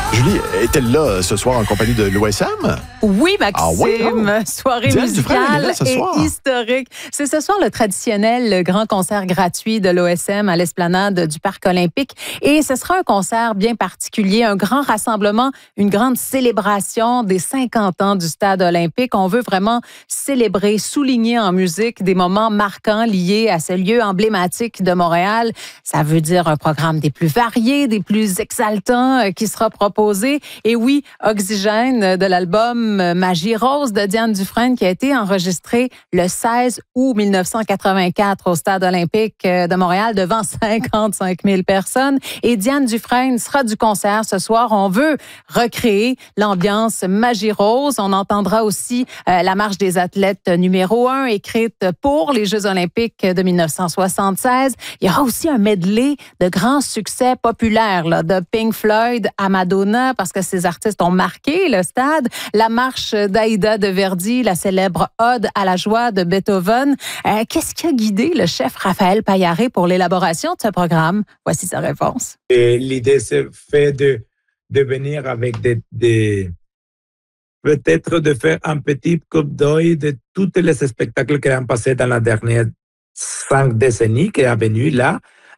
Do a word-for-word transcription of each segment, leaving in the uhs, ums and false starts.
Julie, est-elle là ce soir en compagnie de l'O S M? Oui, Maxime. Ah oui, oh. Soirée Diane musicale Dufresne est là ce et soir. historique. C'est ce soir le traditionnel grand concert gratuit de l'O S M à l'esplanade du Parc olympique. Et ce sera un concert bien particulier, un grand rassemblement, une grande célébration des cinquante ans du Stade olympique. On veut vraiment célébrer, souligner en musique des moments marquants liés à ce lieu emblématique de Montréal. Ça veut dire un programme des plus variés, des plus exaltants euh, qui sera proposé. Et oui, Oxygène de l'album Magie Rose de Diane Dufresne qui a été enregistré le seize août mille neuf cent quatre-vingt-quatre au Stade olympique de Montréal devant cinquante-cinq mille personnes. Et Diane Dufresne sera du concert ce soir. On veut recréer l'ambiance Magie Rose. On entendra aussi euh, la marche des athlètes numéro un écrite pour les Jeux olympiques de mille neuf cent soixante-seize. Il y aura aussi un medley de grands succès populaires là, de Pink Floyd à Madonna, parce que ces artistes ont marqué le stade. La marche d'Aïda de Verdi, la célèbre Ode à la joie de Beethoven. Euh, qu'est-ce qui a guidé le chef Raphaël Payaré pour l'élaboration de ce programme? Voici sa réponse. Et l'idée, c'est fait de, de venir avec des, des peut-être de faire un petit coup d'œil de tous les spectacles qui ont passé dans la dernière cinq décennies qui est venu là.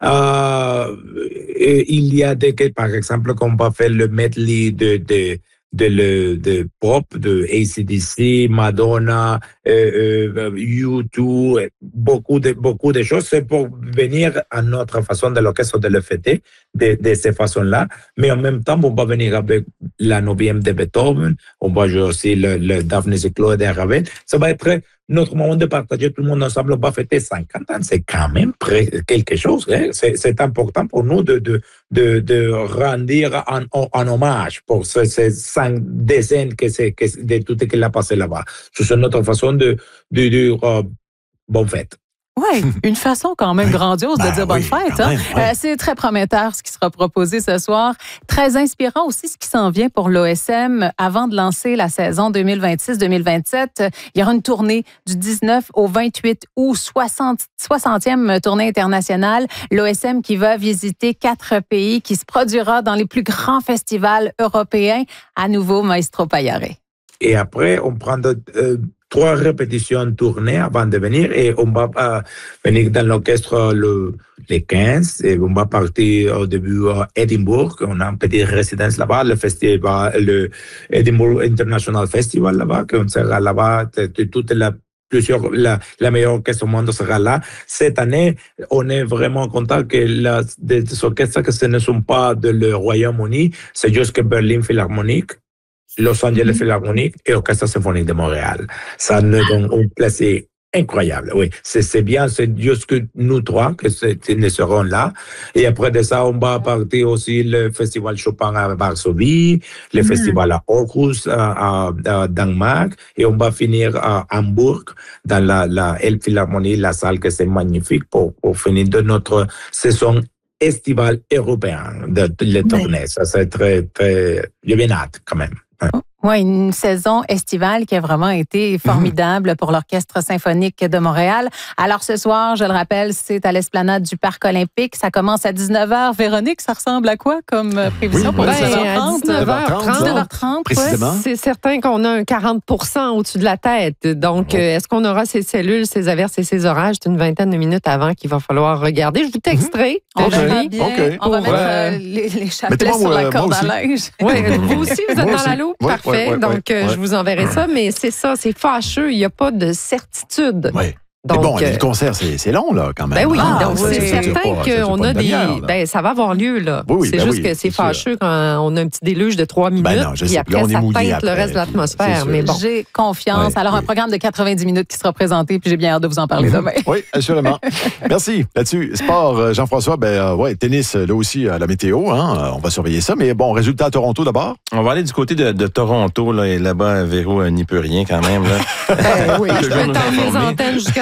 Euh, et il y a des cas, par exemple, qu'on va faire le medley de, de, de, le, de pop, de A C D C, Madonna, euh, euh, U deux, beaucoup de, beaucoup de choses. C'est pour venir à notre façon de l'orchestre de le fêter de, de cette façon-là. Mais en même temps, on va venir avec la neuvième de Beethoven. On va jouer aussi le, le Daphne et Chloé de Ravel. Ça va être notre moment de partager tout le monde ensemble. On va fêter cinquante ans. C'est quand même quelque chose. Hein? C'est, c'est important pour nous de, de, de, de rendre un, un hommage pour ces, ces cinq décennies que c'est, que, de tout ce qu'il a passé là-bas. C'est notre façon de, de dire euh, bonne fête. Oui, une façon quand même grandiose de ben dire bonne oui, fête. quand Hein? même, ouais. euh, c'est très prometteur ce qui sera proposé ce soir. Très inspirant aussi ce qui s'en vient pour l'O S M. Avant de lancer la saison deux mille vingt-six deux mille vingt-sept, il y aura une tournée du dix-neuf au vingt-huit août, soixantième tournée internationale. L'O S M qui va visiter quatre pays, qui se produira dans les plus grands festivals européens. À nouveau, Maestro Payaré. Et après, on prend de, euh, trois répétitions tournées avant de venir et on va euh, venir dans l'orchestre le, les quinze et on va partir au début à Édimbourg. On a une petite résidence là-bas, le festival, le Edinburgh International Festival là-bas, qu'on sera là-bas, toute la Plusieurs, la, la meilleure orchestre au monde sera là. Cette année, on est vraiment content que la, des, des orchestres que ce ne sont pas de le Royaume-Uni, c'est juste que Berlin Philharmonic, Los Angeles mm-hmm. Philharmonic et Orchestre Symphonique de Montréal. Ça nous donne une place incroyable. Oui, c'est, c'est bien, c'est juste que nous trois que nous serons là. Et après de ça, on va partir aussi le Festival Chopin à Varsovie, le mm. Festival à Aarhus à, à, à Danemark, et on va finir à Hambourg dans la, la Elbphilharmonie, la salle que c'est magnifique pour, pour finir de notre saison estivale européenne de, de les tournées. Ça, c'est très, très, j'ai bien hâte quand même. Oui, une saison estivale qui a vraiment été formidable mmh. pour l'Orchestre symphonique de Montréal. Alors ce soir, je le rappelle, c'est à l'esplanade du Parc olympique. Ça commence à dix-neuf heures. Véronique, ça ressemble à quoi comme prévision oui, pour ben, dix-neuf heures trente? dix-neuf heures trente. dix-neuf heures trente, précisément. ouais. C'est certain qu'on a un quarante pour cent au-dessus de la tête. Donc, oh. euh, est-ce qu'on aura ces cellules, ces averses et ces orages? C'est une vingtaine de minutes avant qu'il va falloir regarder. Je vous texterai. Mmh. On, Julie. bien. Okay. On va Pour, mettre euh, les, les chapelets moi, sur la moi corde aussi. à linge. Oui, vous aussi, vous êtes Moi dans aussi. la loupe? Ouais, Parfait. ouais, ouais, Donc, ouais, euh, ouais. je vous enverrai ça, mais c'est ça, c'est fâcheux. Il n'y a pas de certitude. Oui. Donc, mais bon, euh, le concert, c'est, c'est long, là, quand même. Ben oui, Ah, donc oui. c'est Ça dure certain pas- ça dure qu'on pas a une des. demi-heure, là. Ben, ça va avoir lieu, là. Oui, oui, c'est ben juste oui, que c'est c'est fâcheux quand on a un petit déluge de trois minutes. Ben non, je puis sais, après, puis là, on est ça mouillé teinte le après, reste de puis l'atmosphère. c'est Mais sûr. bon. J'ai confiance. Oui, Alors, oui. un programme de quatre-vingt-dix minutes qui sera présenté, puis j'ai bien hâte de vous en parler demain. Oui, assurément. Merci. Là-dessus, sport, euh, Jean-François, ben, euh, ouais, tennis, là aussi, euh, la météo, hein, euh, on va surveiller ça. Mais bon, résultat à Toronto d'abord. On va aller du côté de, de Toronto, là, et là-bas, Véro euh, n'y peut rien quand même. Là. Ben oui, Je je vais peux nous tendre les informer. antennes jusqu'à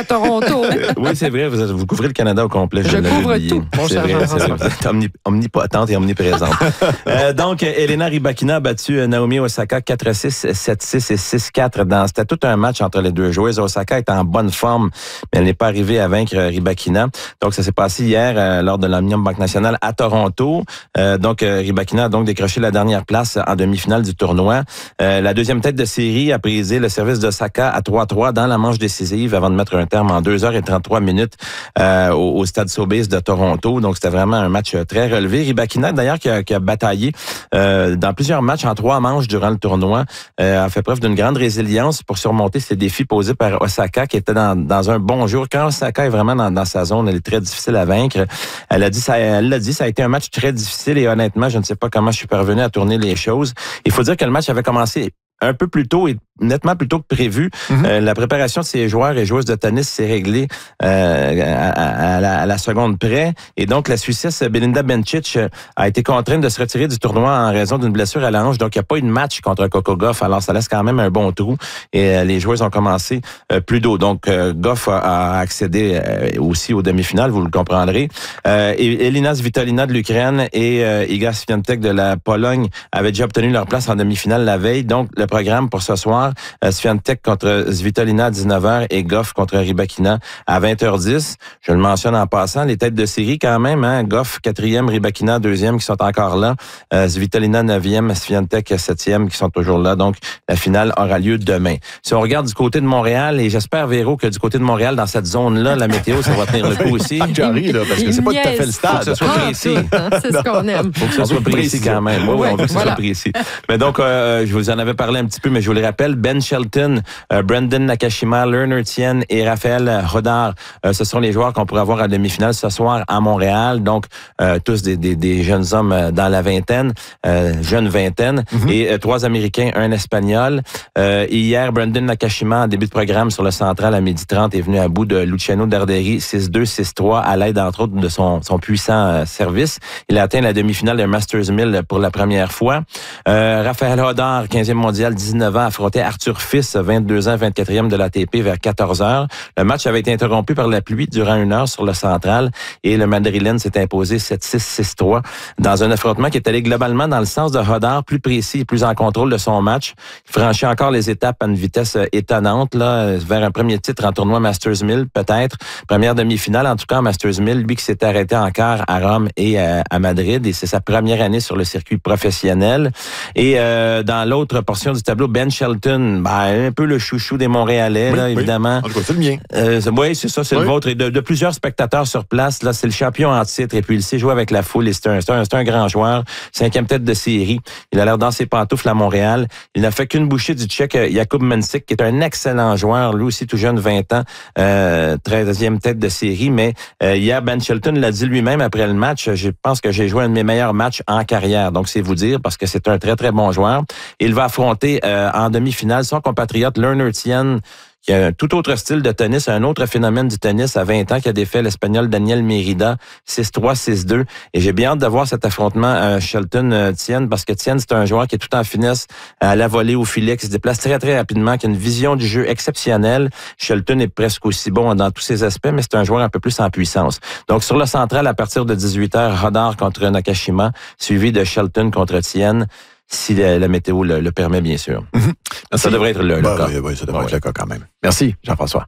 Toronto. Oui, c'est vrai, vous, vous couvrez le Canada au complet. Je, je couvre oublié. tout, mon cher Jean-François. Vous êtes omni, omnipotente et omniprésente. euh, donc, Elena Rybakina a battu Naomi Osaka quatre à six, sept à six et six à quatre. Dans, c'était tout un match entre les deux joueuses. Osaka est en bonne forme, mais elle n'est pas arrivée à vaincre Rybakina. Donc, ça s'est passé hier euh, lors de l'Omnium Banque Nationale à Toronto. Euh, donc, euh, Rybakina a donc décroché la dernière place en demi-finale du tournoi. Euh, la deuxième tête de série a brisé le service d'Osaka à trois à trois dans la manche décisive avant de mettre un terme en deux heures et trente-trois minutes euh, au, au stade Sobeys de Toronto. Donc, c'était vraiment un match très relevé. Rybakina, d'ailleurs, qui a, qui a bataillé euh, dans plusieurs matchs en trois manches durant le tournoi, euh, a fait preuve d'une grande résilience pour surmonter ces défis posés par Osaka, qui était dans, dans un bon jour. Quand Osaka est vraiment dans, dans sa zone, elle est très difficile à vaincre. Elle a dit, ça, elle l'a dit, ça a été un match très difficile et honnêtement, je ne sais pas comment je suis parvenu à tourner les choses. Il faut dire que le match avait commencé un peu plus tôt et nettement plus tôt que prévu. Mm-hmm. Euh, la préparation de ces joueurs et joueuses de tennis s'est réglée euh, à, à, à, la, à la seconde près. Et donc, la Suissesse Belinda Bencic a été contrainte de se retirer du tournoi en raison d'une blessure à la hanche. Donc, il n'y a pas eu de match contre Coco Gauff. Alors, ça laisse quand même un bon trou. Et euh, les joueuses ont commencé euh, plus tôt. Donc, euh, Gauff a, a accédé euh, aussi aux demi-finales, vous le comprendrez. Euh, et Elina Svitolina de l'Ukraine et euh, Iga Swiatek de la Pologne avaient déjà obtenu leur place en demi-finale la veille. Donc, le programme pour ce soir, euh, Swiatek contre Svitolina à dix-neuf heures et Gauff contre Rybakina à vingt heures dix. Je le mentionne en passant, les têtes de série quand même, hein, Gauff quatrième, Rybakina deuxième qui sont encore là, euh, Svitolina neuvième, Swiatek septième qui sont toujours là. Donc, la finale aura lieu demain. Si on regarde du côté de Montréal, et j'espère, Véro, que du côté de Montréal, dans cette zone-là, la météo, ça va tenir le coup aussi. Jarry, là, parce que c'est pas tout à fait le stade. Faut que ce soit précis. C'est ce qu'on aime. Faut que ce soit précis quand même. Oui, oui, on veut que ce voilà. soit précis. Mais donc, euh, je vous en avais parlé un petit peu, mais je vous le rappelle, Ben Shelton, euh, Brendan Nakashima, Lerner Tien et Raphaël Rodard, euh, ce sont les joueurs qu'on pourrait avoir à demi-finale ce soir à Montréal. Donc, euh, tous des, des, des jeunes hommes dans la vingtaine, euh, jeune vingtaine, mm-hmm. et euh, trois Américains, un Espagnol. Euh, hier, Brendan Nakashima, en début de programme sur le central à midi trente, est venu à bout de Luciano Darderi, six deux, six trois, à l'aide, entre autres, de son, son puissant euh, service. Il a atteint la demi-finale de Masters mille pour la première fois. Euh, Raphaël Rodard, quinzième mondial, dix-neuf ans, affrontait Arthur Fils, vingt-deux ans, vingt-quatrième de l'A T P vers quatorze heures. Le match avait été interrompu par la pluie durant une heure sur le central et le madrilène s'est imposé sept six, six trois dans un affrontement qui est allé globalement dans le sens de Rodard, plus précis et plus en contrôle de son match. Il franchit encore les étapes à une vitesse étonnante, là, vers un premier titre en tournoi Masters mille, peut-être. Première demi-finale, en tout cas, en Masters mille, lui qui s'était arrêté en quart à Rome et à, à Madrid, et c'est sa première année sur le circuit professionnel. Et euh, dans l'autre portion du tableau, Ben Shelton, ben, un peu le chouchou des Montréalais, oui, là, oui. évidemment. En tout cas, c'est le mien. Euh, oui, c'est ça, c'est oui. le vôtre. Et de, de plusieurs spectateurs sur place, là, c'est le champion en titre. Et puis, il sait jouer avec la foule. Et c'est un, c'est un, c'est un grand joueur. Cinquième tête de série. Il a l'air dans ses pantoufles à Montréal. Il n'a fait qu'une bouchée du Tchèque Jakub Mensik, qui est un excellent joueur. Lui aussi, tout jeune, vingt ans, euh, treizième tête de série. Mais euh, hier, Ben Shelton l'a dit lui-même après le match. Je pense que j'ai joué un de mes meilleurs matchs en carrière. Donc, c'est vous dire, parce que c'est un très, très bon joueur. Il va affronter euh, en demi-finale son compatriote Lerner Tien, qui a un tout autre style de tennis, un autre phénomène du tennis à vingt ans, qui a défait l'Espagnol Daniel Mérida, six trois, six deux. Et j'ai bien hâte de voir cet affrontement euh, Shelton-Tien, parce que Tien, c'est un joueur qui est tout en finesse à la volée, au filet, qui se déplace très, très rapidement, qui a une vision du jeu exceptionnelle. Shelton est presque aussi bon dans tous ses aspects, mais c'est un joueur un peu plus en puissance. Donc, sur le central, à partir de dix-huit heures, Rodard contre Nakashima, suivi de Shelton contre Tien, si la, la météo le, le permet, bien sûr. Mm-hmm. Ça devrait être le, le bah, cas. Oui, oui, ça devrait bah, être oui. le cas quand même. Merci, Jean-François.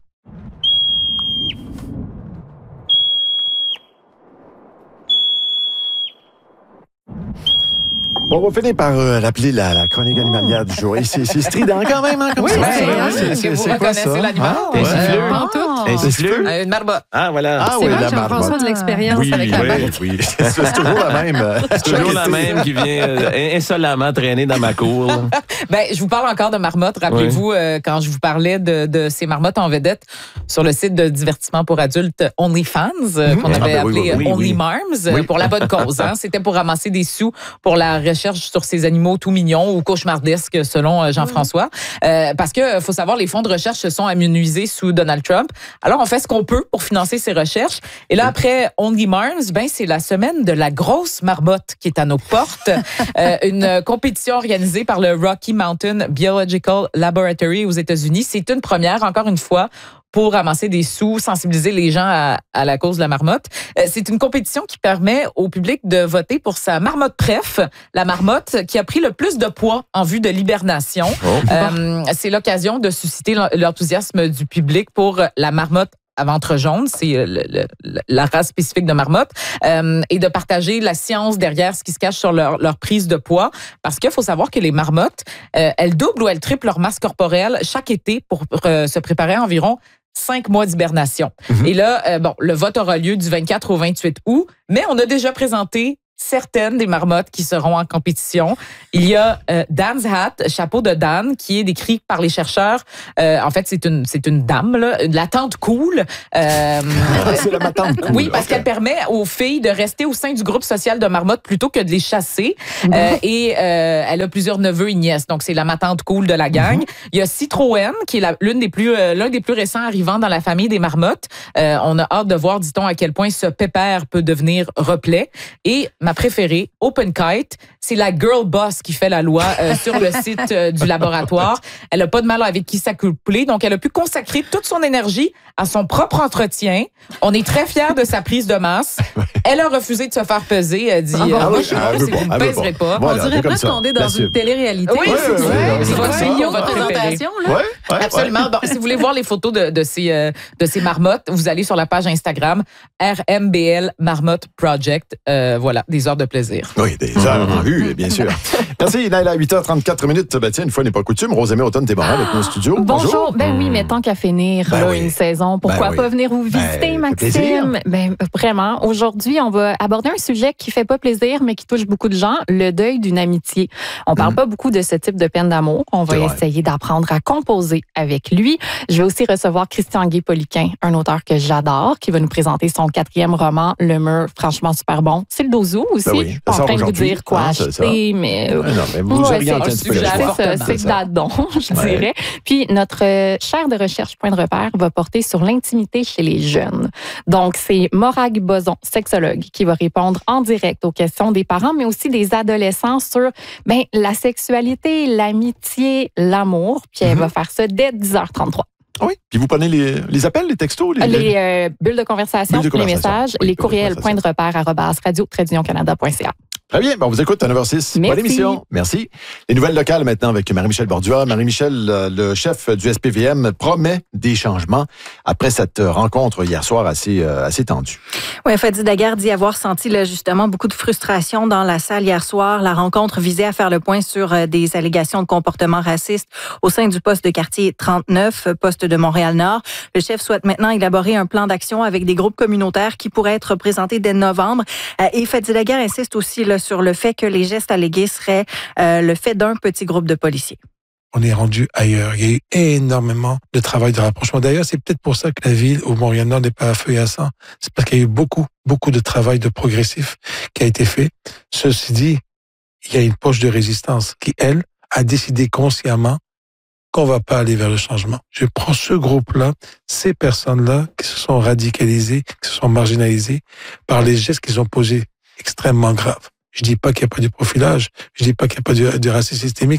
Bon, on va finir par euh, l'appeler la, la chronique animalière du jour. Et c'est, c'est strident quand même, hein, comme oui, ça. C'est, ouais, c'est, c'est, c'est quoi ça? L'animal? Ah, un siffleux. Ah, un siffleux. Euh, une marmotte. Ah, voilà. Ah, c'est oui, vrai, la Jean-François marmotte. de l'expérience oui, avec oui, la marmotte. Oui, oui. C'est, c'est toujours la même. C'est toujours la même qui vient euh, insolemment traîner dans ma cour. Ben, je vous parle encore de marmottes. Rappelez-vous, oui. euh, quand je vous parlais de, de ces marmottes en vedette sur le site de divertissement pour adultes OnlyFans, euh, qu'on avait ah, ben, appelé oui, oui, oui, Only oui. Marms, oui. euh, pour la bonne cause. Hein. C'était pour ramasser des sous pour la recherche sur ces animaux tout mignons ou cauchemardesques, selon euh, Jean-François. Oui. Euh, parce que, faut savoir, les fonds de recherche se sont amenuisés sous Donald Trump. Alors, on fait ce qu'on peut pour financer ces recherches. Et là, après Only Marms, ben, c'est la semaine de la grosse marmotte qui est à nos portes. euh, une compétition organisée par le Rocky Mountain Biological Laboratory aux États-Unis. C'est une première, encore une fois, pour ramasser des sous, sensibiliser les gens à, à la cause de la marmotte. Euh, c'est une compétition qui permet au public de voter pour sa marmotte préf, la marmotte qui a pris le plus de poids en vue de l'hibernation. Oh. Euh, c'est l'occasion de susciter l'enthousiasme du public pour la marmotte à ventre jaune, c'est le, le, la race spécifique de marmotte, euh, et de partager la science derrière ce qui se cache sur leur, leur prise de poids. Parce qu'il faut savoir que les marmottes, euh, elles doublent ou elles triplent leur masse corporelle chaque été pour euh, se préparer à environ cinq mois d'hibernation. Mm-hmm. Et là, euh, bon, le vote aura lieu du vingt-quatre au vingt-huit août, mais on a déjà présenté certaines des marmottes qui seront en compétition. Il y a euh, Dan's Hat, chapeau de Dan, qui est décrit par les chercheurs. Euh, en fait, c'est une c'est une dame, là, la tante cool. Euh, c'est la ma tante cool. Oui, parce okay. qu'elle permet aux filles de rester au sein du groupe social de marmottes plutôt que de les chasser. Mm-hmm. Euh, et euh, elle a plusieurs neveux et nièces, donc c'est la ma tante cool de la gang. Mm-hmm. Il y a Citroën, qui est la, l'une des plus euh, l'un des plus récents arrivants dans la famille des marmottes. Euh, on a hâte de voir, dit-on, à quel point ce pépère peut devenir replet. Et ma préférée, Open Kite, c'est la girl boss qui fait la loi euh, sur le site euh, du laboratoire. Elle n'a pas de mal avec qui s'accoupler, donc elle a pu consacrer toute son énergie à son propre entretien. On est très fiers de sa prise de masse. Elle a refusé de se faire peser. Elle dit, ah, euh, ah, moi, je suis là, si vous ne pèserez pas. Voilà, on dirait presque qu'on est dans une télé-réalité. Oui, c'est ça. C'est votre C E O, votre présentation. Là. Ouais, ouais, absolument. Ouais. Bon, si vous voulez voir les photos de, de, ces, euh, de ces marmottes, vous allez sur la page Instagram R M B L Marmotte Project. Euh, voilà, des heures de plaisir. Oui, des heures en vue, bien sûr. Merci, Naila, huit heures trente-quatre minutes. Ben, tiens, une fois n'est pas coutume, Rosemée Automne-Thébaret avec nos studios. Bonjour. Bonjour. Ben oui, mais tant qu'à finir ben là, oui. une saison, pourquoi ben pas oui. venir vous visiter, ben, Maxime? Ben vraiment. Aujourd'hui, on va aborder un sujet qui fait pas plaisir, mais qui touche beaucoup de gens, le deuil d'une amitié. On parle mmh. pas beaucoup de ce type de peine d'amour. On va essayer d'apprendre à composer avec lui. Je vais aussi recevoir Christian Guay-Poliquin, un auteur que j'adore, qui va nous présenter son quatrième roman, Le Mur, franchement super bon. C'est le dozo aussi. Ben oui, je suis pas en train de vous dire quoi ah, acheter, mais... Euh, non, mais vous ouais, orientez un petit peu. C'est ça, c'est d'adon, je ouais. dirais. Puis notre chaire de recherche Point de repère va porter sur l'intimité chez les jeunes. Donc, c'est Morag Boson, sexologue, qui va répondre en direct aux questions des parents, mais aussi des adolescents sur ben, la sexualité, l'amitié, l'amour. Puis elle mm-hmm. va faire ça dès dix heures trente-trois. Oui. Puis vous prenez les, les appels, les textos? Les, les euh, bulles de conversation, bulles de conversation. Les messages, oui, les courriels, point de repère, arobase radio tiret union canada point c a. Très bien. Ben, on vous écoute à neuf heures six. Bonne émission. Merci. Les nouvelles locales maintenant avec Marie-Michel Bordua. Marie-Michel, le chef du S P V M, promet des changements après cette rencontre hier soir assez, assez tendue. Oui, Fadi Daguerre dit avoir senti là, justement beaucoup de frustration dans la salle hier soir. La rencontre visait à faire le point sur des allégations de comportement raciste au sein du poste de quartier trente-neuf, poste de Montréal-Nord. Le chef souhaite maintenant élaborer un plan d'action avec des groupes communautaires qui pourraient être présentés dès novembre. Et Fadi Daguerre insiste aussi là, sur le fait que les gestes allégués seraient euh, le fait d'un petit groupe de policiers. On est rendu ailleurs. Il y a eu énormément de travail de rapprochement. D'ailleurs, c'est peut-être pour ça que la ville au Montréal-Nord n'est pas à feu et à sang. C'est parce qu'il y a eu beaucoup, beaucoup de travail de progressif qui a été fait. Ceci dit, il y a une poche de résistance qui, elle, a décidé consciemment qu'on va pas aller vers le changement. Je prends ce groupe-là, ces personnes-là qui se sont radicalisées, qui se sont marginalisées par les gestes qu'ils ont posés extrêmement graves. Je dis pas qu'il n'y a pas du profilage, je dis pas qu'il n'y a pas du, du racisme systémique.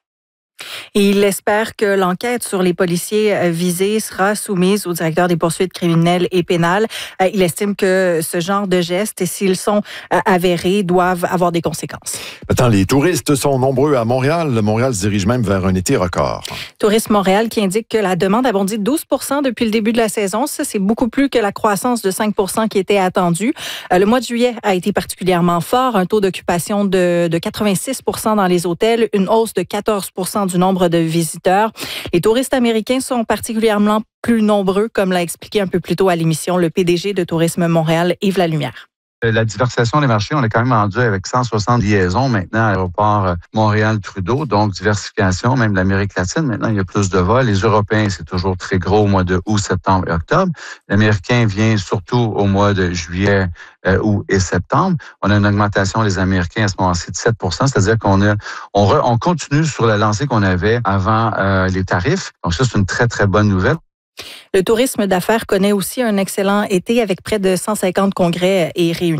Et il espère que l'enquête sur les policiers visés sera soumise au directeur des poursuites criminelles et pénales. Il estime que ce genre de gestes, s'ils sont avérés, doivent avoir des conséquences. Attends, les touristes sont nombreux à Montréal. Montréal se dirige même vers un été record. Tourisme Montréal qui indique que la demande a bondi de douze pour cent depuis le début de la saison. Ça, c'est beaucoup plus que la croissance de cinq pour cent qui était attendue. Le mois de juillet a été particulièrement fort. Un taux d'occupation de, de quatre-vingt-six pour cent dans les hôtels, une hausse de quatorze pour cent du nombre de visiteurs. Les touristes américains sont particulièrement plus nombreux, comme l'a expliqué un peu plus tôt à l'émission le P D G de Tourisme Montréal, Yves Lalumière. La diversification des marchés, on est quand même rendu avec cent soixante liaisons maintenant à l'aéroport Montréal-Trudeau, donc diversification, même l'Amérique latine. Maintenant, il y a plus de vols. Les Européens, c'est toujours très gros au mois de août, septembre et octobre. L'Américain vient surtout au mois de juillet, euh, août et septembre. On a une augmentation des Américains à ce moment-ci de sept pour cent, c'est-à-dire qu'on a, on, re, on continue sur la lancée qu'on avait avant euh, les tarifs. Donc ça, c'est une très, très bonne nouvelle. Le tourisme d'affaires connaît aussi un excellent été avec près de cent cinquante congrès et réunions.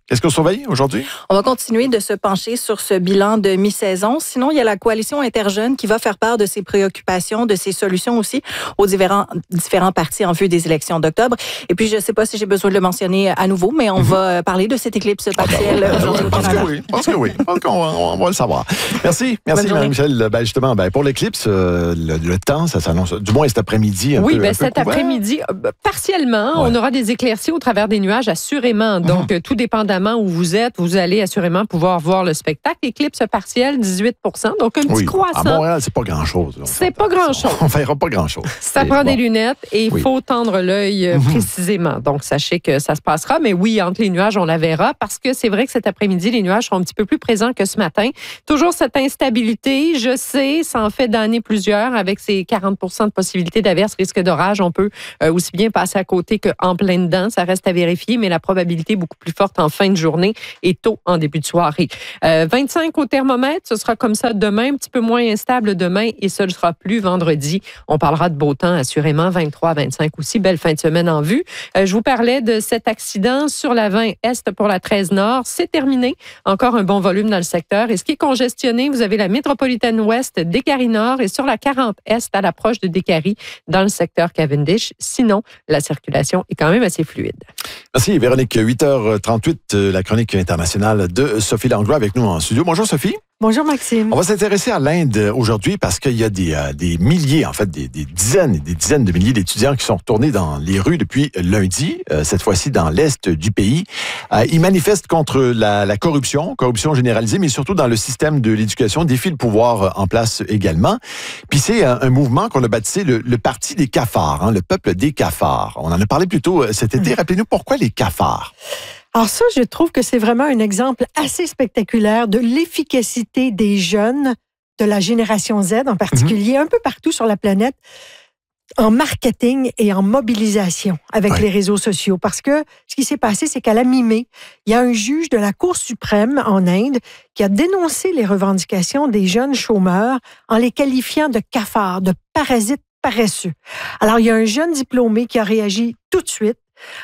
Qu'est-ce qu'on surveille aujourd'hui? On va continuer de se pencher sur ce bilan de mi-saison. Sinon, il y a la coalition interjeune qui va faire part de ses préoccupations, de ses solutions aussi aux différents, différents partis en vue des élections d'octobre. Et puis, je ne sais pas si j'ai besoin de le mentionner à nouveau, mais on mm-hmm. va parler de cette éclipse partielle ah ben, aujourd'hui je au pense Canada. que oui, je pense que oui. Je pense qu'on on, on va le savoir. Merci, merci Marie-Michel. Ben, justement, ben, pour l'éclipse, euh, le, le temps, ça s'annonce, du moins cet après-midi. Un oui, peu, ben, un cet peu après-midi, euh, partiellement, ouais. on aura des éclaircies au travers des nuages, assurément. Donc, mm-hmm. tout dépendamment où vous êtes, vous allez assurément pouvoir voir le spectacle. Éclipse partielle, dix-huit pour cent, donc un petit oui. croissant. À Montréal, c'est pas grand-chose. Là, c'est pas grand-chose. On ne verra pas grand-chose. Ça et prend bon. des lunettes et il oui. faut tendre l'œil euh, mm-hmm. précisément. Donc, sachez que ça se passera. Mais oui, entre les nuages, on la verra parce que c'est vrai que cet après-midi, les nuages sont un petit peu plus présents que ce matin. Toujours cette instabilité, je sais, ça en fait d'année plusieurs avec ces quarante pour cent de possibilités d'averse, risque d'orage. On peut euh, aussi bien passer à côté qu'en plein dedans. Ça reste à vérifier, mais la probabilité est beaucoup plus forte en fin de journée et tôt en début de soirée. Euh, vingt-cinq au thermomètre, ce sera comme ça demain, un petit peu moins instable demain et ce ne sera plus vendredi. On parlera de beau temps assurément, vingt-trois à vingt-cinq aussi. Belle fin de semaine en vue. Euh, je vous parlais de cet accident sur la vingt Est pour la treize Nord. C'est terminé. Encore un bon volume dans le secteur. Et ce qui est congestionné, vous avez la métropolitaine Ouest, Décarie Nord et sur la quarante Est à l'approche de Décarie dans le secteur Cavendish. Sinon, la circulation est quand même assez fluide. Merci Véronique. huit heures trente-huit, la chronique internationale de Sophie Langlois avec nous en studio. Bonjour Sophie. Bonjour Maxime. On va s'intéresser à l'Inde aujourd'hui parce qu'il y a des, euh, des milliers, en fait des, des dizaines et des dizaines de milliers d'étudiants qui sont retournés dans les rues depuis lundi, euh, cette fois-ci dans l'Est du pays. Euh, ils manifestent contre la, la corruption, corruption généralisée, mais surtout dans le système de l'éducation, défient le pouvoir en place également. Puis c'est un, un mouvement qu'on a baptisé le, le Parti des cafards, hein, le peuple des cafards. On en a parlé plus tôt cet été. Mmh. Rappelez-nous pourquoi les cafards? Alors ça, je trouve que c'est vraiment un exemple assez spectaculaire de l'efficacité des jeunes, de la génération Z en particulier, mmh. un peu partout sur la planète, en marketing et en mobilisation avec ouais. les réseaux sociaux. Parce que ce qui s'est passé, c'est qu'à la mi-mai, il y a un juge de la Cour suprême en Inde qui a dénoncé les revendications des jeunes chômeurs en les qualifiant de cafards, de parasites paresseux. Alors, il y a un jeune diplômé qui a réagi tout de suite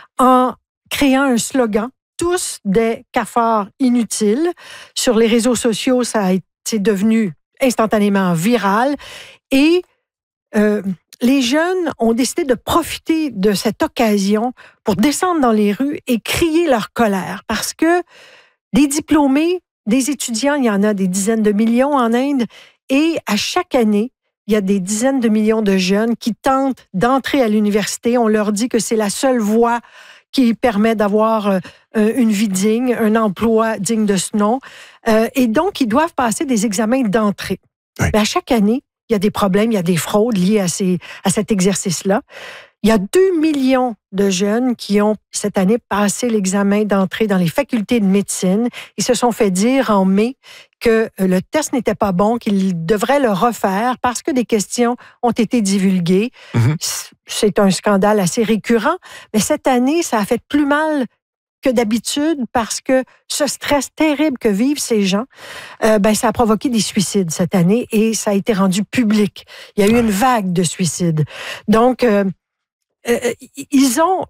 en créant un slogan, tous des cafards inutiles. Sur les réseaux sociaux, ça a été devenu instantanément viral. Et euh, les jeunes ont décidé de profiter de cette occasion pour descendre dans les rues et crier leur colère. Parce que des diplômés, des étudiants, il y en a des dizaines de millions en Inde. Et à chaque année, il y a des dizaines de millions de jeunes qui tentent d'entrer à l'université. On leur dit que c'est la seule voie qui permet d'avoir euh, une vie digne, un emploi digne de ce nom. Euh, et donc, ils doivent passer des examens d'entrée. Oui. Mais à chaque année, il y a des problèmes, il y a des fraudes liées à, ces, à cet exercice-là. Il y a deux millions de jeunes qui ont, cette année, passé l'examen d'entrée dans les facultés de médecine. Ils se sont fait dire en mai que le test n'était pas bon, qu'ils devraient le refaire parce que des questions ont été divulguées. Mm-hmm. C'est un scandale assez récurrent, mais cette année, ça a fait plus mal que d'habitude parce que ce stress terrible que vivent ces gens, euh, ben, ça a provoqué des suicides cette année et ça a été rendu public. Il y a eu une vague de suicides. Donc, euh, euh, ils ont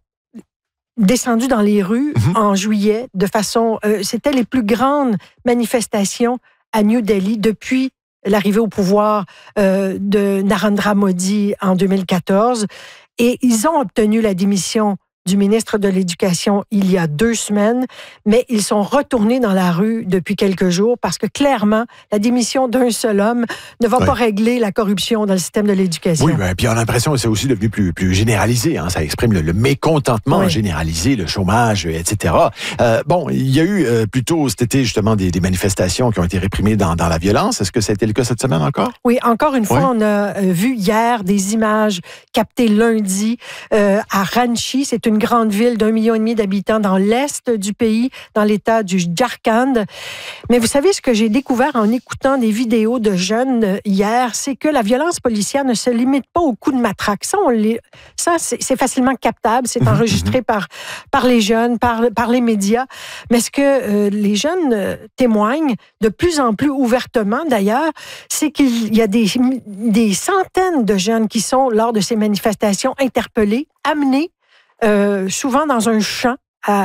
descendu dans les rues mm-hmm. en juillet de façon... Euh, c'était les plus grandes manifestations à New Delhi depuis l'arrivée au pouvoir euh, de Narendra Modi en deux mille quatorze. Et ils ont obtenu la démission du ministre de l'Éducation il y a deux semaines, mais ils sont retournés dans la rue depuis quelques jours parce que clairement, la démission d'un seul homme ne va oui. pas régler la corruption dans le système de l'éducation. Oui, ben, puis on a l'impression que c'est aussi devenu plus, plus généralisé. Hein, ça exprime le, le mécontentement oui. généralisé, le chômage, et cetera. Euh, bon, il y a eu euh, plutôt cet été justement des, des manifestations qui ont été réprimées dans, dans la violence. Est-ce que ça a été le cas cette semaine encore? Oui, encore une fois, oui. on a vu hier des images captées lundi euh, à Ranchi. C'est une grande ville d'un million et demi d'habitants dans l'est du pays, dans l'état du Jharkhand. Mais vous savez, ce que j'ai découvert en écoutant des vidéos de jeunes hier, c'est que la violence policière ne se limite pas aux coups de matraque. Ça, on les, ça c'est, c'est facilement captable, c'est enregistré par, par les jeunes, par, par les médias. Mais ce que euh, les jeunes euh, témoignent de plus en plus ouvertement, d'ailleurs, c'est qu'il y a des, des centaines de jeunes qui sont, lors de ces manifestations, interpellés, amenés Euh, souvent dans un champ à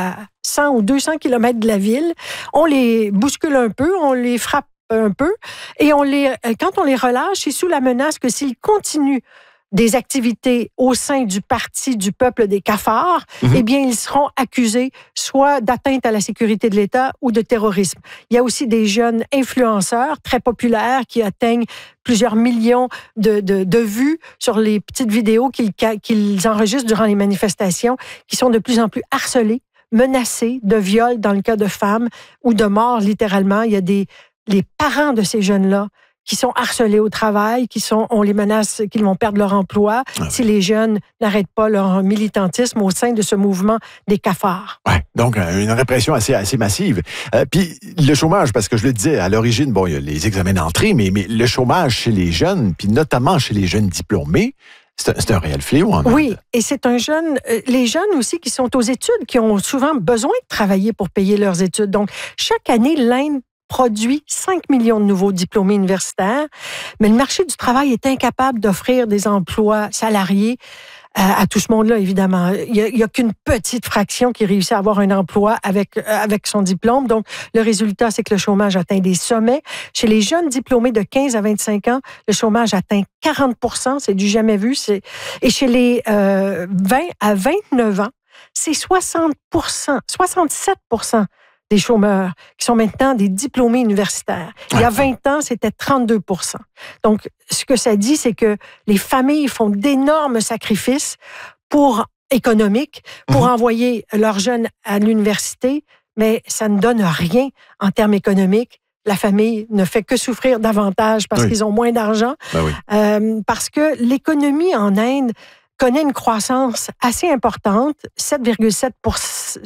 cent ou deux cents kilomètres de la ville. On les bouscule un peu, on les frappe un peu, et on les, quand on les relâche, c'est sous la menace que s'ils continuent des activités au sein du Parti du peuple des cafards, mm-hmm. eh bien, ils seront accusés soit d'atteinte à la sécurité de l'État ou de terrorisme. Il y a aussi des jeunes influenceurs très populaires qui atteignent plusieurs millions de, de, de vues sur les petites vidéos qu'ils, qu'ils enregistrent durant les manifestations, qui sont de plus en plus harcelés, menacés de viol dans le cas de femmes ou de mort, littéralement. Il y a des les parents de ces jeunes-là qui sont harcelés au travail, qui sont, on les menace qu'ils vont perdre leur emploi ah, si oui. les jeunes n'arrêtent pas leur militantisme au sein de ce mouvement des cafards. Ouais, donc une répression assez, assez massive. Euh, puis le chômage, parce que je le disais, à l'origine, bon, il y a les examens d'entrée, mais, mais le chômage chez les jeunes, puis notamment chez les jeunes diplômés, c'est un, c'est un réel fléau en Inde. Oui, et c'est un jeune... Euh, les jeunes aussi qui sont aux études, qui ont souvent besoin de travailler pour payer leurs études. Donc, chaque année, l'Inde produit cinq millions de nouveaux diplômés universitaires, mais le marché du travail est incapable d'offrir des emplois salariés à, à tout ce monde-là, évidemment. Il n'y a, a qu'une petite fraction qui réussit à avoir un emploi avec, avec son diplôme. Donc, le résultat, c'est que le chômage atteint des sommets. Chez les jeunes diplômés de quinze à vingt-cinq ans, le chômage atteint quarante pour cent, c'est du jamais vu. C'est... Et chez les euh, vingt à vingt-neuf ans, c'est soixante pour cent, soixante-sept pour cent des chômeurs qui sont maintenant des diplômés universitaires. Il y a vingt ans, c'était trente-deux pour cent. Donc, ce que ça dit, c'est que les familles font d'énormes sacrifices pour économiques pour mmh. envoyer leurs jeunes à l'université, mais ça ne donne rien en termes économiques. La famille ne fait que souffrir davantage parce oui. qu'ils ont moins d'argent. Ben oui. euh, parce que l'économie en Inde connaît une croissance assez importante, sept virgule sept pour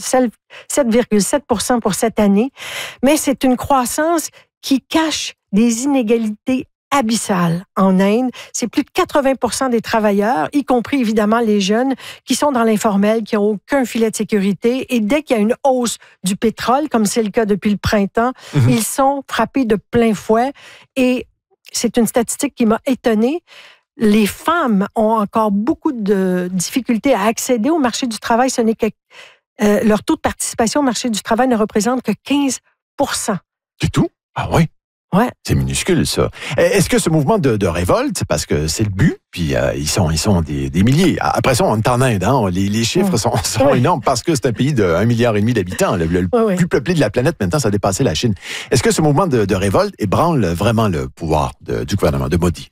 cent pour cette année, mais c'est une croissance qui cache des inégalités abyssales en Inde. C'est plus de quatre-vingts pour cent des travailleurs, y compris évidemment les jeunes, qui sont dans l'informel, qui n'ont aucun filet de sécurité, et dès qu'il y a une hausse du pétrole, comme c'est le cas depuis le printemps, mm-hmm. ils sont frappés de plein fouet, et c'est une statistique qui m'a étonnée. Les femmes ont encore beaucoup de difficultés à accéder au marché du travail. Ce n'est que euh, leur taux de participation au marché du travail ne représente que quinze pour cent. Du tout? Ah oui? Ouais. C'est minuscule, ça. Est-ce que ce mouvement de, de révolte, parce que c'est le but, puis euh, ils sont, ils sont des, des milliers. Après ça, on est en Inde, hein, les, les chiffres sont, sont ouais. énormes parce que c'est un pays de un milliard et demi d'habitants. Le, le ouais, plus ouais. peuplé de la planète, maintenant, ça a dépassé la Chine. Est-ce que ce mouvement de, de révolte ébranle vraiment le pouvoir de, du gouvernement de Modi?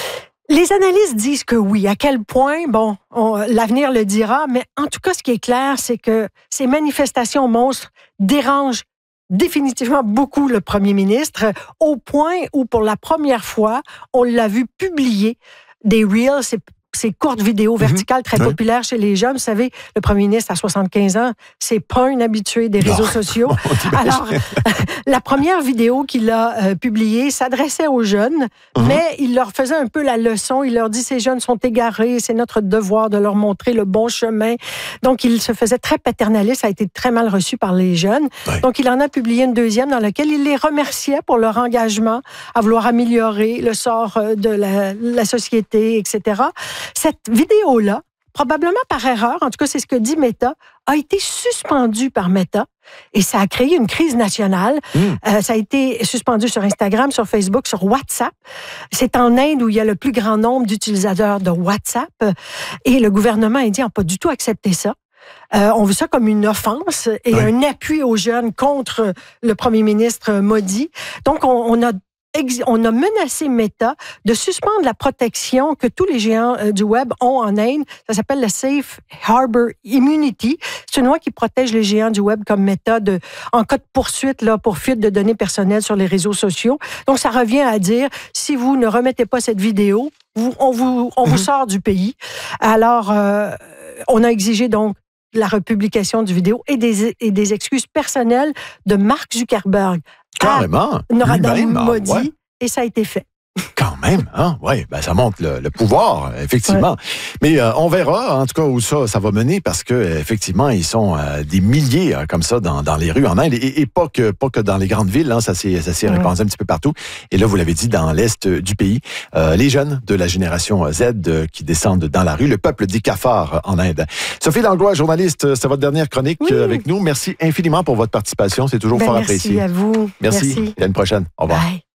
Les analystes disent que oui. À quel point, bon, on, l'avenir le dira, mais en tout cas, ce qui est clair, c'est que ces manifestations monstres dérangent définitivement beaucoup le premier ministre, au point où, pour la première fois, on l'a vu publier des reels, c'est ces courtes vidéos verticales très oui. populaires chez les jeunes. Vous savez, le premier ministre à soixante-quinze ans, c'est pas un habitué des réseaux non. sociaux. Alors, la première vidéo qu'il a euh, publiée s'adressait aux jeunes, mm-hmm. mais il leur faisait un peu la leçon. Il leur dit, ces jeunes sont égarés, c'est notre devoir de leur montrer le bon chemin. Donc, il se faisait très paternaliste, ça a été très mal reçu par les jeunes. Oui. Donc, il en a publié une deuxième dans laquelle il les remerciait pour leur engagement à vouloir améliorer le sort de la, la société, et cetera. Cette vidéo-là, probablement par erreur, en tout cas c'est ce que dit Meta, a été suspendue par Meta et ça a créé une crise nationale. Mmh. Euh, ça a été suspendu sur Instagram, sur Facebook, sur WhatsApp. C'est en Inde où il y a le plus grand nombre d'utilisateurs de WhatsApp et le gouvernement indien n'a pas du tout accepté ça. Euh, on veut ça comme une offense et oui. un appui aux jeunes contre le premier ministre Modi. Donc, on, on a On a menacé Meta de suspendre la protection que tous les géants du web ont en Inde. Ça s'appelle la Safe Harbor Immunity. C'est une loi qui protège les géants du web comme Meta de, en cas de poursuite là, pour fuite de données personnelles sur les réseaux sociaux. Donc, ça revient à dire, si vous ne remettez pas cette vidéo, vous, on, vous, on mm-hmm. vous sort du pays. Alors, euh, on a exigé donc la republication du vidéo et des, et des excuses personnelles de Mark Zuckerberg. Carrément. Narendra Modi, ouais. et ça a été fait. Quand même. même, hein? Oui, ben, ça montre le, le pouvoir, effectivement. Ouais. Mais euh, on verra, en tout cas, où ça, ça va mener, parce que effectivement, ils sont euh, des milliers euh, comme ça dans, dans les rues en Inde, et, et pas, que, pas que dans les grandes villes, hein, ça s'est, ça s'est ouais. répandu un petit peu partout. Et là, vous l'avez dit, dans l'Est du pays, euh, les jeunes de la génération Z euh, qui descendent dans la rue, le peuple des cafards en Inde. Sophie Langlois, journaliste, c'est votre dernière chronique oui. avec nous. Merci infiniment pour votre participation, c'est toujours ben, fort merci apprécié. Merci à vous. Merci. merci. À une prochaine. Au revoir. Bye.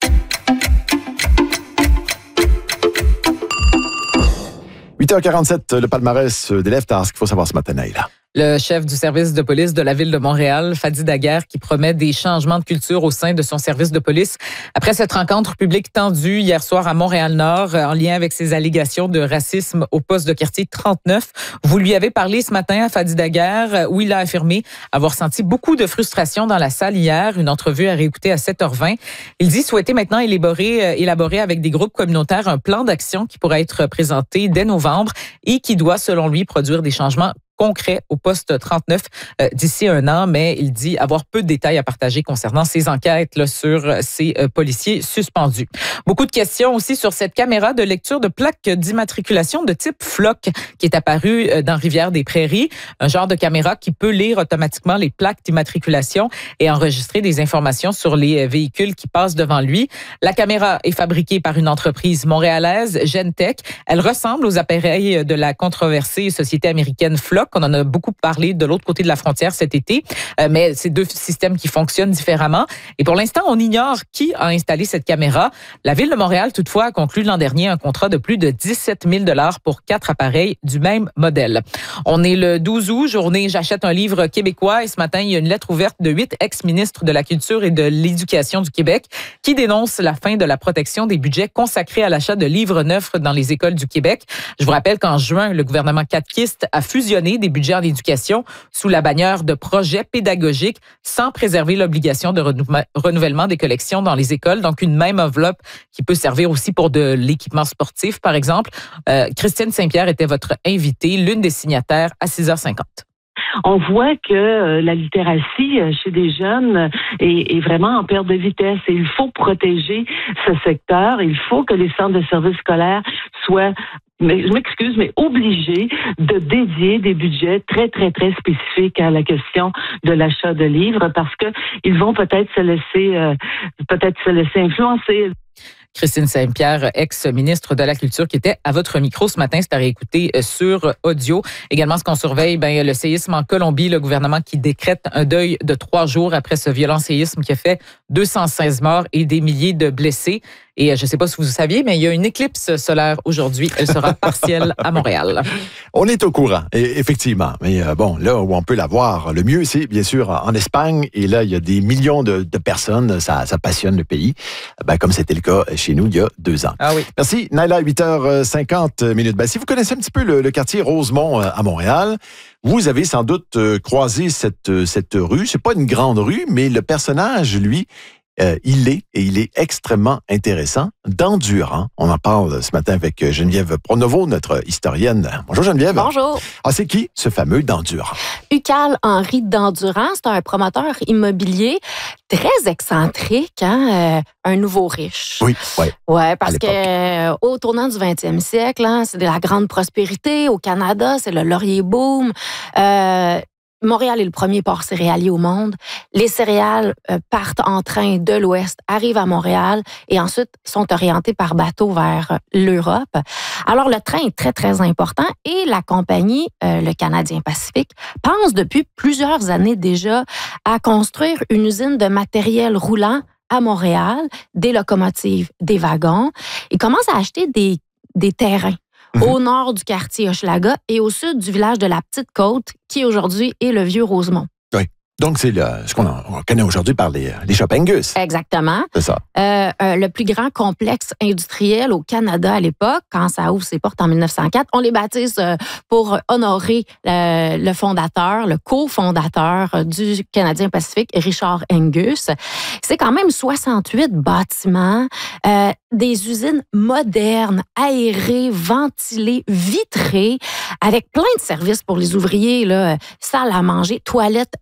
huit heures quarante-sept, le palmarès des Leftards qu'il faut savoir ce matin, Naïla. Le chef du service de police de la ville de Montréal, Fadi Daguerre, qui promet des changements de culture au sein de son service de police. Après cette rencontre publique tendue hier soir à Montréal-Nord, en lien avec ses allégations de racisme au poste de quartier trente-neuf, vous lui avez parlé ce matin à Fadi Daguerre, où il a affirmé avoir senti beaucoup de frustration dans la salle hier. Une entrevue à réécouter à sept heures vingt. Il dit souhaiter maintenant élaborer, élaborer avec des groupes communautaires un plan d'action qui pourra être présenté dès novembre et qui doit, selon lui, produire des changements concret au poste trente-neuf euh, d'ici un an, mais il dit avoir peu de détails à partager concernant ces enquêtes là, sur euh, ces euh, policiers suspendus. Beaucoup de questions aussi sur cette caméra de lecture de plaques d'immatriculation de type Flock qui est apparue euh, dans Rivière-des-Prairies, un genre de caméra qui peut lire automatiquement les plaques d'immatriculation et enregistrer des informations sur les euh, véhicules qui passent devant lui. La caméra est fabriquée par une entreprise montréalaise, Gentech. Elle ressemble aux appareils de la controversée société américaine Flock. On en a beaucoup parlé de l'autre côté de la frontière cet été, euh, mais c'est deux systèmes qui fonctionnent différemment. Et pour l'instant, on ignore qui a installé cette caméra. La Ville de Montréal, toutefois, a conclu l'an dernier un contrat de plus de dix-sept mille dollars pour quatre appareils du même modèle. On est le douze août, journée J'achète un livre québécois, et ce matin, il y a une lettre ouverte de huit ex-ministres de la Culture et de l'Éducation du Québec qui dénoncent la fin de la protection des budgets consacrés à l'achat de livres neufs dans les écoles du Québec. Je vous rappelle qu'en juin, le gouvernement caquiste a fusionné des budgets en éducation sous la bannière de projets pédagogiques sans préserver l'obligation de renouvellement des collections dans les écoles. Donc, une même enveloppe qui peut servir aussi pour de l'équipement sportif, par exemple. Euh, Christine Saint-Pierre était votre invitée, l'une des signataires à six heures cinquante. On voit que euh, la littératie euh, chez des jeunes est, est vraiment en perte de vitesse et il faut protéger ce secteur. Il faut que les centres de services scolaires soient, mais je m'excuse, mais obligés de dédier des budgets très, très, très spécifiques à la question de l'achat de livres parce que ils vont peut-être se laisser, euh, peut-être se laisser influencer. Christine Saint-Pierre, ex-ministre de la Culture, qui était à votre micro ce matin. C'est à réécouter sur audio. Également, ce qu'on surveille, ben, le séisme en Colombie, le gouvernement qui décrète un deuil de trois jours après ce violent séisme qui a fait deux cent seize morts et des milliers de blessés. Et je ne sais pas si vous saviez, mais il y a une éclipse solaire aujourd'hui. Elle sera partielle à Montréal. On est au courant, effectivement. Mais bon, là où on peut la voir le mieux, c'est bien sûr en Espagne. Et là, il y a des millions de, de personnes. Ça, ça passionne le pays, ben, comme c'était le cas chez nous il y a deux ans. Ah oui. Merci, Naila, huit heures cinquante minutes. Ben, si vous connaissez un petit peu le, le quartier Rosemont à Montréal, vous avez sans doute croisé cette, cette rue. C'est pas une grande rue, mais le personnage, lui, Euh, il est, et il est extrêmement intéressant, d'Endurant. On en parle ce matin avec Geneviève Pronovo, notre historienne. Bonjour Geneviève. Bonjour. Ah, c'est qui ce fameux d'Endurant? Ucal Henri d'Endurant, c'est un promoteur immobilier très excentrique, hein, euh, un nouveau riche. Oui, oui. Ouais, parce que euh, au tournant du vingtième siècle, hein, c'est de la grande prospérité. Au Canada, c'est le laurier boom. Euh, Montréal est le premier port céréalier au monde. Les céréales euh, partent en train de l'Ouest, arrivent à Montréal et ensuite sont orientées par bateau vers l'Europe. Alors, le train est très, très important et la compagnie, euh, le Canadien Pacifique, pense depuis plusieurs années déjà à construire une usine de matériel roulant à Montréal, des locomotives, des wagons. Ils commencent à acheter des, des terrains au nord du quartier Hochelaga et au sud du village de la Petite-Côte, qui aujourd'hui est le Vieux-Rosemont. Oui. Donc, c'est le, ce qu'on on connaît aujourd'hui par les, les Shop Angus. Exactement. C'est ça. Euh, euh, le plus grand complexe industriel au Canada à l'époque, quand ça ouvre ses portes en mille neuf cent quatre, on les baptise euh, pour honorer euh, le fondateur, le cofondateur du Canadien Pacifique, Richard Angus. C'est quand même soixante-huit bâtiments, euh, des usines modernes, aérées, ventilées, vitrées, avec plein de services pour les ouvriers, là, salle à manger, toilettes bien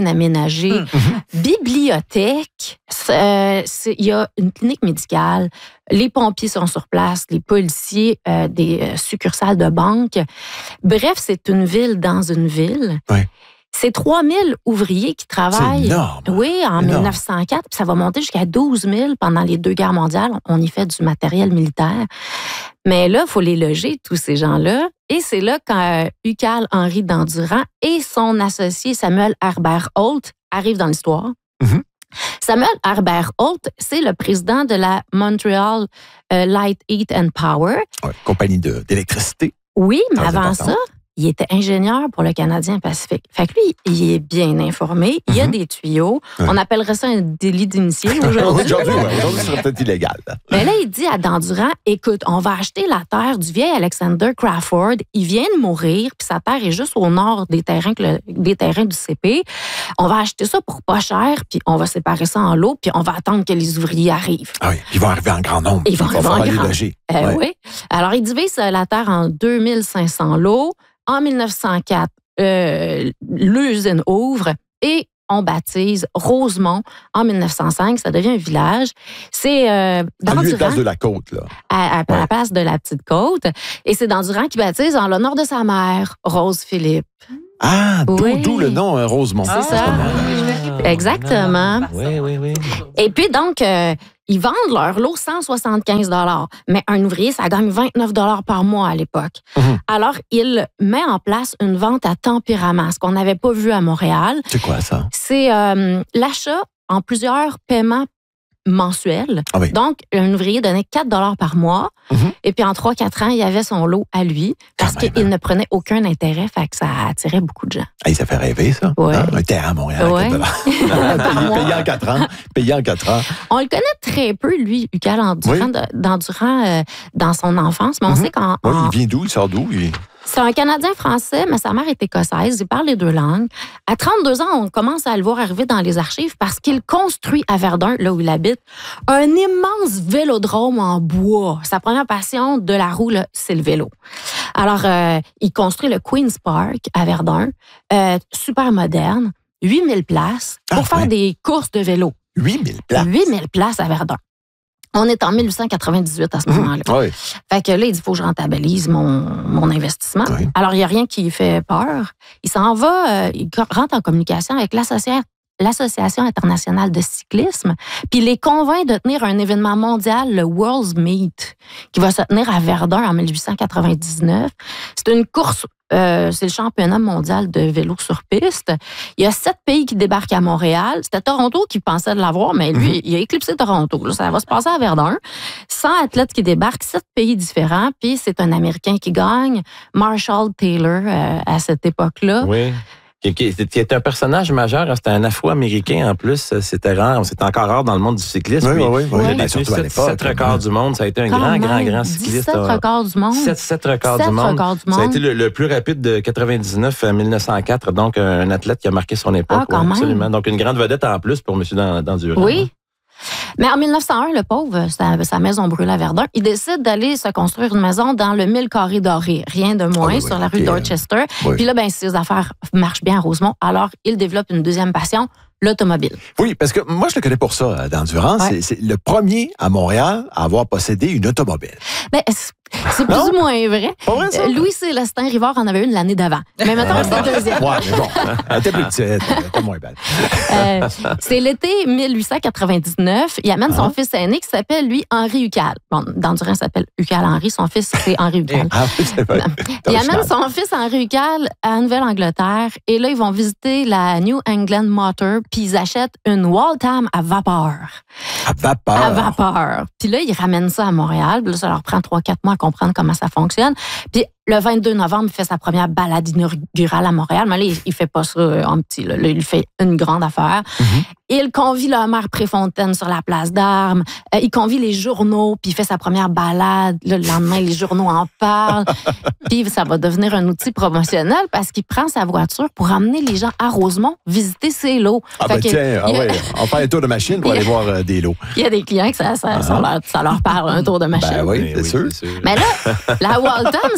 bien aménagé. Mmh. Bibliothèque, il y a une clinique médicale, les pompiers sont sur place, les policiers, euh, des euh, succursales de banque. Bref, c'est une ville dans une ville. Oui. C'est trois mille ouvriers qui travaillent. C'est énorme. Oui, en énorme. mille neuf cent quatre, puis ça va monter jusqu'à douze mille pendant les deux guerres mondiales. On y fait du matériel militaire. Mais là, il faut les loger, tous ces gens-là. Et c'est là quand Uccal Henry d'Endurant et son associé Samuel Herbert Holt arrivent dans l'histoire. Mm-hmm. Samuel Herbert Holt, c'est le président de la Montreal euh, Light, Heat and Power. Ouais, compagnie de, d'électricité. Oui, mais Très avant important. ça, il était ingénieur pour le Canadien Pacifique. Fait que lui, il est bien informé. Il y a mm-hmm. des tuyaux. Ouais. On appellerait ça un délit d'initié aujourd'hui. aujourd'hui, ouais, aujourd'hui, ce serait peut-être illégal. Mais là, il dit à Dandurand, écoute, on va acheter la terre du vieil Alexander Crawford. Il vient de mourir, puis sa terre est juste au nord des terrains, que le, des terrains du C P. On va acheter ça pour pas cher, puis on va séparer ça en lots, puis on va attendre que les ouvriers arrivent. Ah oui, puis ils vont arriver en grand nombre. Ils vont arriver en grand nombre. Euh, ouais. Oui. Alors, il divise la terre en deux mille cinq cents lots. En mille neuf cent quatre, euh, l'usine ouvre et on baptise Rosemont en mille neuf cent cinq. Ça devient un village. C'est euh, à lui, place de la côte, là. À, à, ouais. à la place de la petite côte. Et c'est Dandurand qui baptise en l'honneur de sa mère, Rose Philippe. Ah, d'où, oui. d'où le nom hein, Rosemont. C'est ça. Ah, exactement. Oui, oui, oui. Et puis donc, euh, ils vendent leur lot cent soixante-quinze dollars. Mais un ouvrier, ça gagne vingt-neuf dollars par mois à l'époque. Mm-hmm. Alors, il met en place une vente à tempérament, ce qu'on n'avait pas vu à Montréal. C'est quoi ça? C'est euh, l'achat en plusieurs paiements mensuel. Ah oui. Donc, un ouvrier donnait quatre dollars par mois. Mm-hmm. Et puis, en trois quatre ans, il y avait son lot à lui parce qu'il hein. ne prenait aucun intérêt. Fait que ça attirait beaucoup de gens. Hey, ça fait rêver, ça. Ouais. Hein? Un terrain à Montréal, ouais. quatre dollars. payé en quatre ans. Payé en quatre ans. On le connaît très peu, lui, Uccal Endurant, oui. d'Endurant euh, dans son enfance. Mais on mm-hmm. sait qu'en... Oui, en... il vient d'où? Il sort d'où? Il... C'est un Canadien français, mais sa mère est écossaise. Il parle les deux langues. À trente-deux ans, on commence à le voir arriver dans les archives parce qu'il construit à Verdun, là où il habite, un immense vélodrome en bois. Sa première passion de la roue, là, c'est le vélo. Alors, euh, il construit le Queen's Park à Verdun, euh, super moderne, huit mille places pour ah, faire ouais. des courses de vélo. huit mille places? huit mille places à Verdun. On est en mille huit cent quatre-vingt-dix-huit à ce moment-là. Mmh, oui. Fait que là, il dit, il faut que je rentabilise mon, mon investissement. Oui. Alors, il n'y a rien qui fait peur. Il s'en va, euh, il rentre en communication avec l'Association l'Association internationale de cyclisme, puis il les convainc de tenir un événement mondial, le World's Meet, qui va se tenir à Verdun en mille huit cent quatre-vingt-dix-neuf. C'est une course, euh, c'est le championnat mondial de vélo sur piste. Il y a sept pays qui débarquent à Montréal. C'était Toronto qui pensait de l'avoir, mais lui, mm-hmm. il a éclipsé Toronto. Là, ça va se passer à Verdun. cent athlètes qui débarquent, sept pays différents, puis c'est un Américain qui gagne, Marshall Taylor, euh, à cette époque-là. Oui. Qui, qui, qui est un personnage majeur, c'était un Afro-Américain en plus, c'était rare, c'était encore rare dans le monde du cyclisme. Oui, oui, oui. Il a détenu sept records du monde, ça a été un Quand grand, même, grand, grand cycliste. sept records du monde. sept records du monde. records du monde. Ça a été le, le plus rapide de quatre-vingt-dix-neuf à mille neuf cent quatre, donc un athlète qui a marqué son époque. Ah, quand ouais, absolument. même. Donc une grande vedette en plus pour M. Dandurand. Oui. Mais en mille neuf cent un, le pauvre, sa, sa maison brûle à Verdun, il décide d'aller se construire une maison dans le mille carrés doré, rien de moins, ah oui, sur la rue okay. Dorchester. Oui. Puis là, ben, ses affaires marchent bien à Rosemont. Alors, il développe une deuxième passion, l'automobile. Oui, parce que moi, je le connais pour ça, Dandurand. Ouais. C'est, c'est le premier à Montréal à avoir possédé une automobile. Ben, c'est plus ou moins vrai. Pas vrai, ça? Louis-Célestin Rivard en avait une l'année d'avant. Mais mettons que c'est le deuxième. Ouais, mais bon, elle était plus petite, pas moins belle. Euh, c'est l'été mille huit cent quatre-vingt-dix-neuf. Il amène son ah. fils aîné qui s'appelle, lui, Henri Uccal. Bon, Dandurand s'appelle Uccal Henri. Son fils, c'est Henri Uccal. Ah, c'est vrai. Il amène son fils Henri Uccal à Nouvelle-Angleterre. Et là, ils vont visiter la New England Motor. Puis ils achètent une Waltham à vapeur. À vapeur? À vapeur. Puis là, ils ramènent ça à Montréal. Puis là, ça leur prend trois quatre mois à comprendre comment ça fonctionne. Puis le vingt-deux novembre, il fait sa première balade inaugurale à Montréal. Mais là, il ne fait pas ça en petit. Là. Là, il fait une grande affaire. Mm-hmm. Il convie le maire Préfontaine sur la place d'Armes. Euh, il convie les journaux, puis il fait sa première balade. Là, le lendemain, les journaux en parlent. Puis ça va devenir un outil promotionnel parce qu'il prend sa voiture pour emmener les gens à Rosemont visiter ses lots. Ah ben tiens, ah ouais, on fait un tour de machine pour aller voir euh, des lots. Il y a des clients que ça, ça, uh-huh. ça, leur, ça leur parle, un tour de machine. Ben oui, c'est, oui sûr. c'est sûr. Mais là, la Waltham, c'est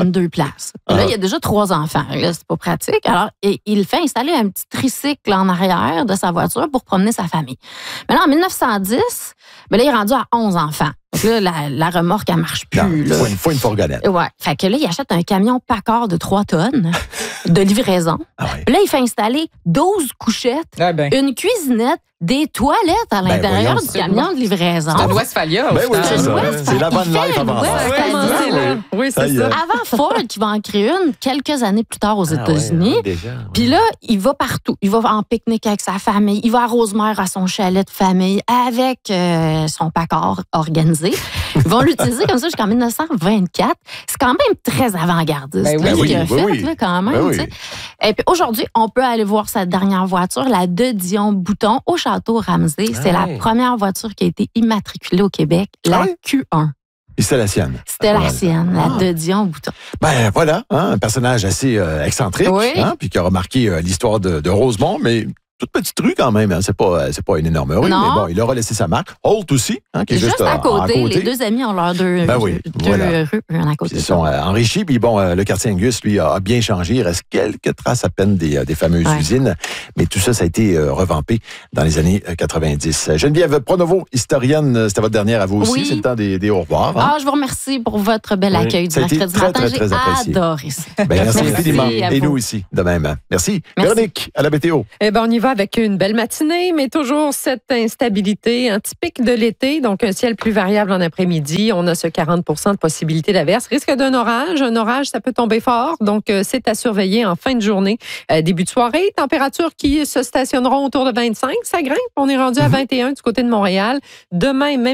une deux places. Là, uh-huh. il y a déjà trois enfants. Là, c'est pas pratique. Alors, il fait installer un petit tricycle en arrière de sa voiture pour promener sa famille. Mais là, en dix-neuf cent dix, ben là, il est rendu à onze enfants. Donc là, la, la remorque, elle marche plus. Il faut, faut une fourgonnette. Ouais. Fait que là, il achète un camion Packard de trois tonnes de livraison. Ah ouais. Puis là, il fait installer douze couchettes, ah ben. une cuisinette, des toilettes à l'intérieur ben, du camion de livraison. C'est un Westphalia. Ben oui, c'est ça. C'est la bonne life avant ça. Oui, c'est ça. Avant Ford, qui va en créer une quelques années plus tard aux ah États-Unis. Ouais, ouais, puis là, il va partout. Il va en pique-nique avec sa famille. Il va à Rosemère, à son chalet de famille, avec euh, son Packard organisé. Ils vont l'utiliser comme ça jusqu'en dix-neuf cent vingt-quatre. C'est quand même très avant-gardiste. Ben oui, oui, ce qu'il a oui, fait, oui. là, quand même. Ben oui. Et puis aujourd'hui, on peut aller voir sa dernière voiture, la De Dion Bouton, au Château Ramsey. Ah c'est ouais. la première voiture qui a été immatriculée au Québec, la ah ouais? Q un. Et c'était la sienne. C'était la sienne, la De Dion Bouton. Ben voilà, hein, un personnage assez euh, excentrique, oui. hein, puis qui a remarqué euh, l'histoire de, de Rosemont, mais toute petite rue quand même. Hein. C'est pas, c'est pas une énorme rue, non. mais bon, il aura laissé sa marque. Holt aussi, hein, qui est juste, juste à, côté, à côté. Les deux amis ont leurs deux, ben oui, deux voilà. rues un à côté. Ils sont euh, enrichis. Puis bon, euh, le quartier Angus, lui, a, a bien changé. Il reste quelques traces à peine des, euh, des fameuses ouais. usines. Mais tout ça, ça a été euh, revampé dans les années quatre-vingt-dix. Geneviève Pronovo, historienne, c'était votre dernière à vous aussi. Oui. C'est le temps des, des au revoir. Hein? Ah, je vous remercie pour votre bel accueil oui. du mercredi très, matin. Très, très, très apprécié. J'ai adoré ça. Ben, merci, merci infiniment. Et nous aussi, de même. Merci. merci. Véronique, à la météo. Eh ben, on y va avec une belle matinée. Mais toujours cette instabilité hein, typique de l'été, donc un ciel plus variable en après-midi. On a ce quarante pour cent de possibilité d'averse. Risque d'un orage. Un orage, ça peut tomber fort, donc euh, c'est à surveiller en fin de journée. Euh, début de soirée, températures qui se stationneront autour de vingt-cinq. Ça grimpe. On est rendu à vingt et un du côté de Montréal. Demain, même